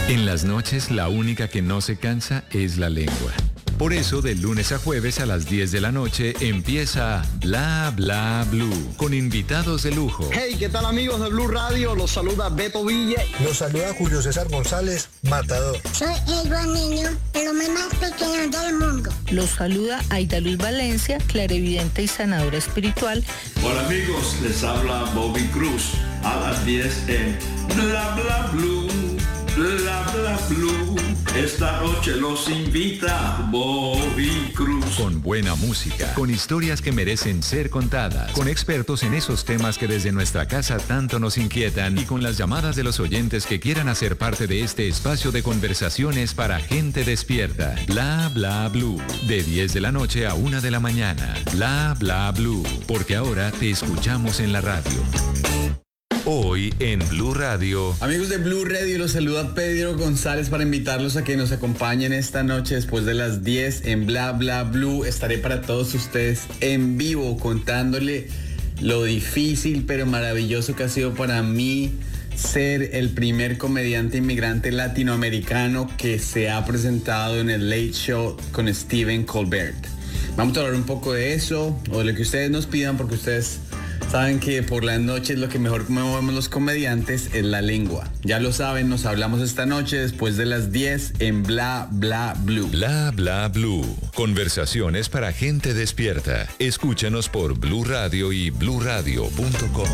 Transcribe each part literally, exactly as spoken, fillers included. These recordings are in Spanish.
En las noches, la única que no se cansa es la lengua. Por eso, de lunes a jueves a las diez de la noche empieza Bla Bla Blue, con invitados de lujo. Hey, ¿qué tal amigos de Blue Radio? Los saluda Beto Villa. Los saluda Julio César González, Matador. Soy el buen niño, el hombre más pequeño del mundo. Los saluda Aida Luz Valencia, clarividente y sanadora espiritual. Hola amigos, les habla Bobby Cruz. A las diez en Bla Bla Blue. Bla Bla Blue, esta noche los invita Bobby Cruz. Con buena música, con historias que merecen ser contadas, con expertos en esos temas que desde nuestra casa tanto nos inquietan y con las llamadas de los oyentes que quieran hacer parte de este espacio de conversaciones para gente despierta. Bla Bla Blue, de diez de la noche a una de la mañana. Bla Bla Blue, porque ahora te escuchamos en la radio. Hoy en Blue Radio. Amigos de Blue Radio, los saluda Pedro González para invitarlos a que nos acompañen esta noche después de las diez en Bla Bla Blue. Estaré para todos ustedes en vivo contándole lo difícil pero maravilloso que ha sido para mí ser el primer comediante inmigrante latinoamericano que se ha presentado en el Late Show con Stephen Colbert. Vamos a hablar un poco de eso o de lo que ustedes nos pidan, porque ustedes saben que por las noches lo que mejor movemos los comediantes es la lengua. Ya lo saben, nos hablamos esta noche después de las diez en Bla Bla Blue. Bla Bla Blue. Conversaciones para gente despierta. Escúchanos por Blue Radio y blue radio punto com.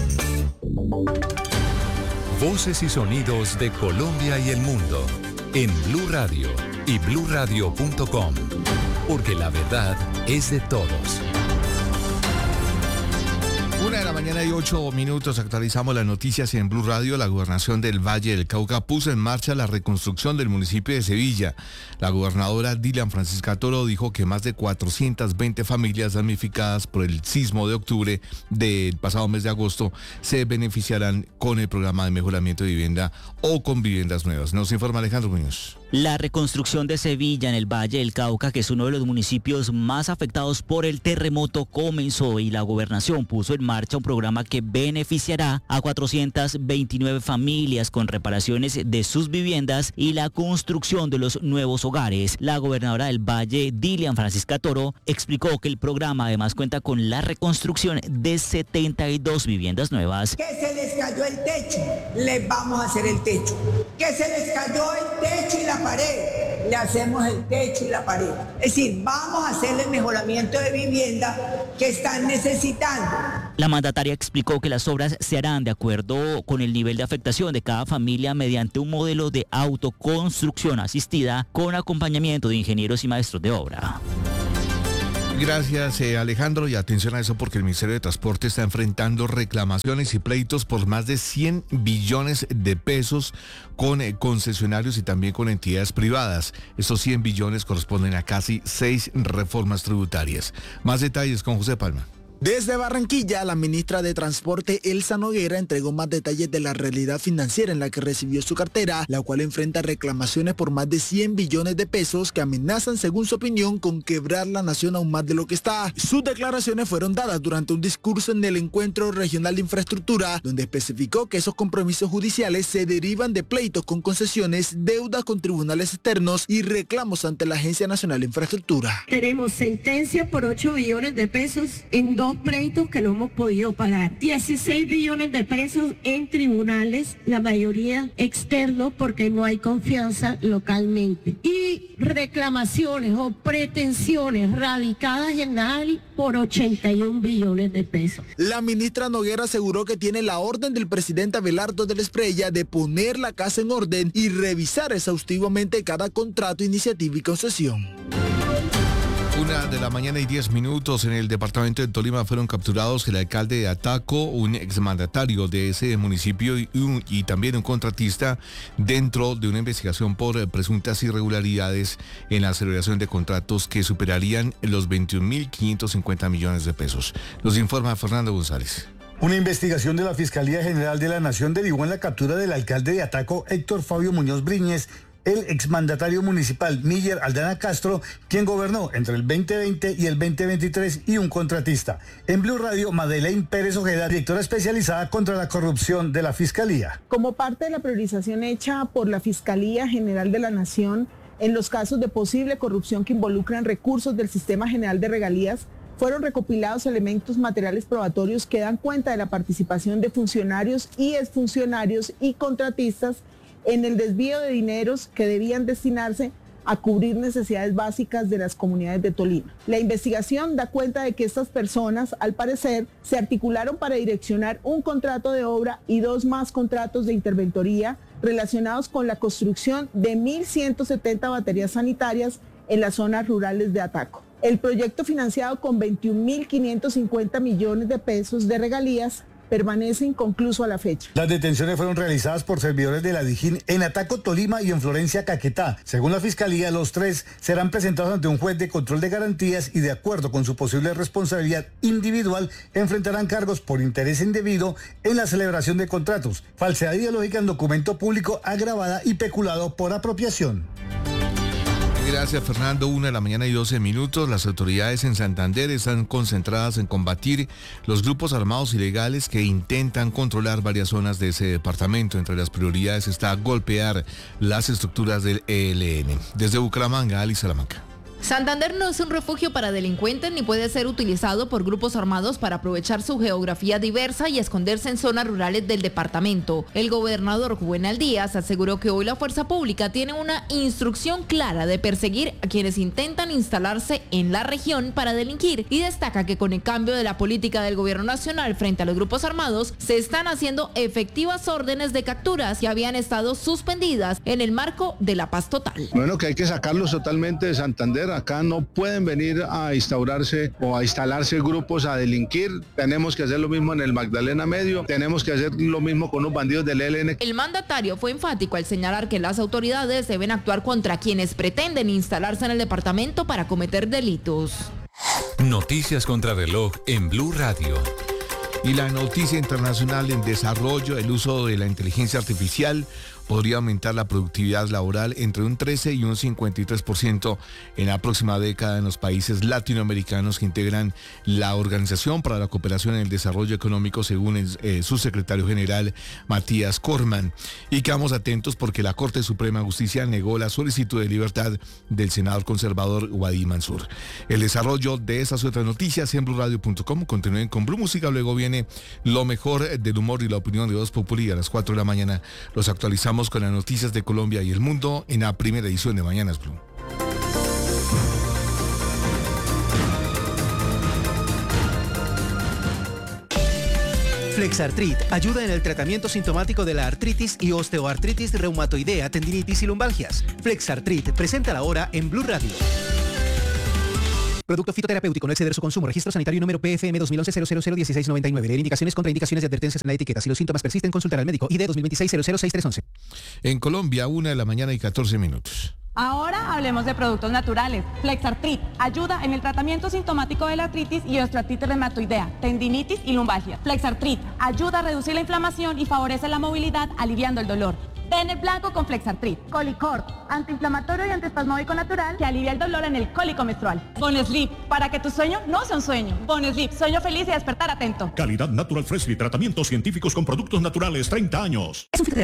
Voces y sonidos de Colombia y el mundo en Blue Radio y blue radio punto com. Porque la verdad es de todos. Una de la mañana y ocho minutos, actualizamos las noticias en Blue Radio. La gobernación del Valle del Cauca puso en marcha la reconstrucción del municipio de Sevilla. La gobernadora Dilian Francisca Toro dijo que más de cuatrocientas veinte familias damnificadas por el sismo de octubre del pasado mes de agosto se beneficiarán con el programa de mejoramiento de vivienda o con viviendas nuevas. Nos informa Alejandro Muñoz. La reconstrucción de Sevilla en el Valle del Cauca, que es uno de los municipios más afectados por el terremoto, comenzó y la gobernación puso en marcha un programa que beneficiará a cuatrocientas veintinueve familias con reparaciones de sus viviendas y la construcción de los nuevos hogares. La gobernadora del Valle, Dilian Francisca Toro, explicó que el programa además cuenta con la reconstrucción de setenta y dos viviendas nuevas. Que se les cayó el techo, les vamos a hacer el techo. Que se les cayó el techo y la pared, le hacemos el techo y la pared. Es decir, vamos a hacer el mejoramiento de vivienda que están necesitando. La mandataria explicó que las obras se harán de acuerdo con el nivel de afectación de cada familia mediante un modelo de autoconstrucción asistida con acompañamiento de ingenieros y maestros de obra. Gracias, eh, Alejandro, y atención a eso porque el Ministerio de Transporte está enfrentando reclamaciones y pleitos por más de cien billones de pesos con eh, concesionarios y también con entidades privadas. Estos cien billones corresponden a casi seis reformas tributarias. Más detalles con José Palma. Desde Barranquilla, la ministra de Transporte, Elsa Noguera, entregó más detalles de la realidad financiera en la que recibió su cartera, la cual enfrenta reclamaciones por más de cien billones de pesos que amenazan, según su opinión, con quebrar la nación aún más de lo que está. Sus declaraciones fueron dadas durante un discurso en el Encuentro Regional de Infraestructura, donde especificó que esos compromisos judiciales se derivan de pleitos con concesiones, deudas con tribunales externos y reclamos ante la Agencia Nacional de Infraestructura. Tenemos sentencia por ocho billones de pesos en dos pleitos que no hemos podido pagar. dieciséis billones de pesos en tribunales, la mayoría externos porque no hay confianza localmente. Y reclamaciones o pretensiones radicadas en la A L I por ochenta y un billones de pesos. La ministra Noguera aseguró que tiene la orden del presidente Abelardo del Espriella de poner la casa en orden y revisar exhaustivamente cada contrato, iniciativa y concesión. Una de la mañana y diez minutos en el departamento de Tolima fueron capturados el alcalde de Ataco, un exmandatario de ese municipio y, un, y también un contratista dentro de una investigación por presuntas irregularidades en la celebración de contratos que superarían los veintiún mil quinientos cincuenta millones de pesos. Los informa Fernando González. Una investigación de la Fiscalía General de la Nación derivó en la captura del alcalde de Ataco, Héctor Fabio Muñoz Briñez, el exmandatario municipal Miller Aldana Castro, quien gobernó entre el veinte veinte y el veinte veintitrés, y un contratista. En Blue Radio, Madeleine Pérez Ojeda, directora especializada contra la corrupción de la Fiscalía. Como parte de la priorización hecha por la Fiscalía General de la Nación en los casos de posible corrupción que involucran recursos del Sistema General de Regalías, fueron recopilados elementos materiales probatorios que dan cuenta de la participación de funcionarios y exfuncionarios y contratistas en el desvío de dineros que debían destinarse a cubrir necesidades básicas de las comunidades de Tolima. La investigación da cuenta de que estas personas, al parecer, se articularon para direccionar un contrato de obra y dos más contratos de interventoría relacionados con la construcción de mil ciento setenta baterías sanitarias en las zonas rurales de Ataco. El proyecto, financiado con veintiún mil quinientos cincuenta millones de pesos de regalías, permanece inconcluso a la fecha. Las detenciones fueron realizadas por servidores de la Dijín en Ataco, Tolima, y en Florencia, Caquetá. Según la Fiscalía, los tres serán presentados ante un juez de control de garantías y, de acuerdo con su posible responsabilidad individual, enfrentarán cargos por interés indebido en la celebración de contratos, falsedad ideológica en documento público agravada y peculado por apropiación. Gracias, Fernando. Una de la mañana y doce minutos. Las autoridades en Santander están concentradas en combatir los grupos armados ilegales que intentan controlar varias zonas de ese departamento. Entre las prioridades está golpear las estructuras del E L N. Desde Bucaramanga, Ali Salamanca. Santander no es un refugio para delincuentes ni puede ser utilizado por grupos armados para aprovechar su geografía diversa y esconderse en zonas rurales del departamento. El gobernador Juvenal Díaz aseguró que hoy la fuerza pública tiene una instrucción clara de perseguir a quienes intentan instalarse en la región para delinquir, y destaca que con el cambio de la política del gobierno nacional frente a los grupos armados se están haciendo efectivas órdenes de capturas que habían estado suspendidas en el marco de la paz total. Bueno, que hay que sacarlos totalmente de Santander. Acá no pueden venir a instaurarse o a instalarse grupos a delinquir. Tenemos que hacer lo mismo en el Magdalena Medio, tenemos que hacer lo mismo con los bandidos del E L N. El mandatario fue enfático al señalar que las autoridades deben actuar contra quienes pretenden instalarse en el departamento para cometer delitos. Noticias contra reloj en Blue Radio. Y la noticia internacional: en desarrollo, el uso de la inteligencia artificial podría aumentar la productividad laboral entre un trece y un cincuenta y tres por ciento en la próxima década en los países latinoamericanos que integran la Organización para la Cooperación en el Desarrollo Económico, según el, eh, su secretario general, Matías Corman. Y quedamos atentos porque la Corte Suprema de Justicia negó la solicitud de libertad del senador conservador Wadi Mansur. El desarrollo de esas otras noticias en blue radio punto com. Continúen con Blue Música, luego viene lo mejor del humor y la opinión de Voz Populi. A las cuatro de la mañana los actualizamos con las noticias de Colombia y el mundo en la primera edición de Mañanas Blue. Flexartrit ayuda en el tratamiento sintomático de la artritis y osteoartritis reumatoidea, tendinitis y lumbalgias. Flexartrit, presenta la hora en Blue Radio. Producto fitoterapéutico, no exceder su consumo. Registro sanitario número P F M dos mil once cero cero cero dieciséis noventa y nueve. Leer indicaciones, contraindicaciones y advertencias en la etiqueta. Si los síntomas persisten, consultar al médico. I D dos mil veintiséis cero cero seis tres once. En Colombia, una de la mañana y catorce minutos. Ahora hablemos de productos naturales. Flexartrit ayuda en el tratamiento sintomático de la artritis y osteoartritis reumatoidea, tendinitis y lumbalgia. Flexartrit ayuda a reducir la inflamación y favorece la movilidad, aliviando el dolor. Den el blanco con Flexartrit. Colicort, antiinflamatorio y antiespasmódico natural que alivia el dolor en el cólico menstrual. Bonesleep, para que tu sueño no sea un sueño. Bonesleep, sueño feliz y despertar atento. Calidad Natural Fresh y tratamientos científicos con productos naturales, treinta años.